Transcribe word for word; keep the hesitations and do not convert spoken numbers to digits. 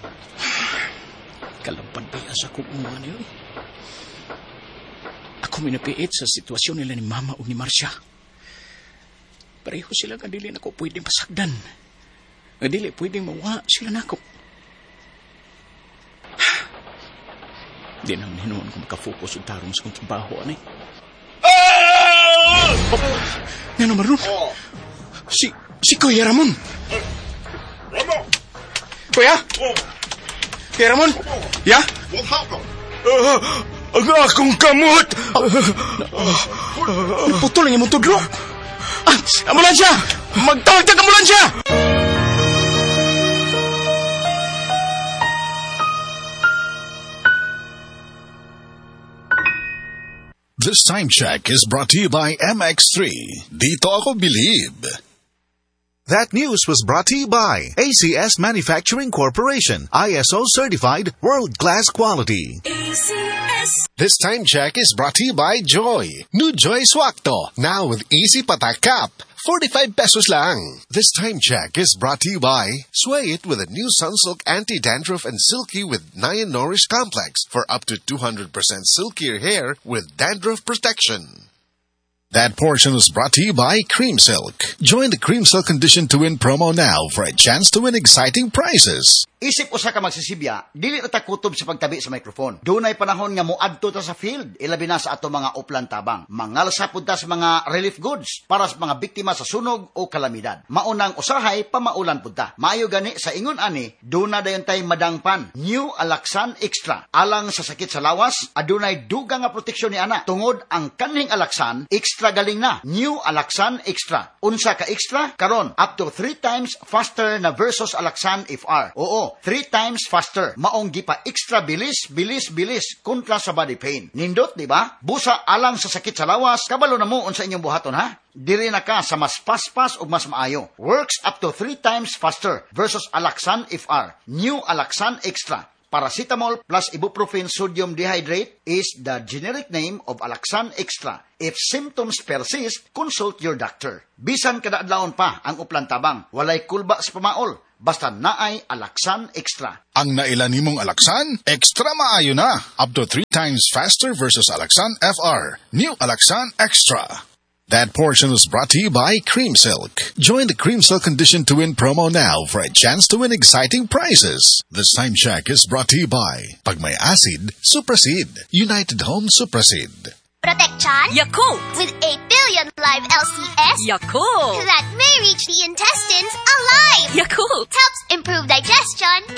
Kalampad ba yan sa kumungan niyo? Ako minapiit sa sitwasyon nila ni Mama o ni Marcia. Pareho sila nga dili na ko pwedeng pasagdan. Nga dili pwedeng mawa sila na ako. Di na hinuon ko makafocus o tarong sa kong trabaho, anay. Ah! Oh, nga naman ron. Si, si Kuya Ramon. Ramon! Kuya? Kuya Ramon? Ya? What happened? Uh, ang akong kamot! Putol ang imong tudlo. Ah, ambulansya! Magtawag tag ambulansya! This time check is brought to you by M X three. Dito ako believe. That news was brought to you by A C S Manufacturing Corporation, I S O certified, world-class quality. A C S. This time check is brought to you by Joy. New Joy Swakto, now with easy patak cap. forty-five pesos lang. This time check is brought to you by Sway It with a new Sunsilk Anti-Dandruff and Silky with Naya Nourish Complex for up to two hundred percent silkier hair with dandruff protection. That portion was brought to you by Cream Silk. Join the Cream Silk Condition to Win promo now for a chance to win exciting prizes. Isip usa ka magsisibya, dili ta kutob sa pagtabi sa microphone. Dunay panahon nga moadto ta sa field, ilabi na sa ato mga uplan tabang. Mangalsa pud ta sa mga relief goods para sa mga biktima sa sunog o kalamidad. Maunang usahay pamaulan pud ta. Maayo gani sa ingon ani, duna dayon tay madangpan. New Alaxan Extra. Alang sa sakit sa lawas, adunay dugang nga proteksyon ni ana. Tungod ang kaning Alaxan, extra galing na. New Alaxan Extra. Unsa ka extra? Karon up to three times faster na versus Alaxan F R. Oo, three times faster. Maong gipa extra bilis, bilis, bilis kontra sa body pain. Nindot, di ba? Busa alang sa sakit sa lawas, kabalo na mo unsa inyong buhaton, ha? Diri na ka sa mas paspas ug mas maayo. Works up to three times faster versus Alaxan F R. New Alaxan Extra. Paracetamol plus ibuprofen sodium dehydrate is the generic name of Alaxan Extra. If symptoms persist, consult your doctor. Bisan kada adlawon pa ang uplan tabang, walay kulba sa pamaol. Basta naay Alaxan Extra. Ang nailan nimong Alaxan, extra maayo na. Up to three times faster versus Alaxan F R. New Alaxan Extra. That portion was brought to you by Cream Silk. Join the Cream Silk Condition to Win promo now for a chance to win exciting prizes. This time check is brought to you by Pag May Acid, Suprasid. United Home Suprasid. Protection. Yakult. With eight billion live L C S. Yakult. That may reach the intestines alive. Yakult. Helps improve digestion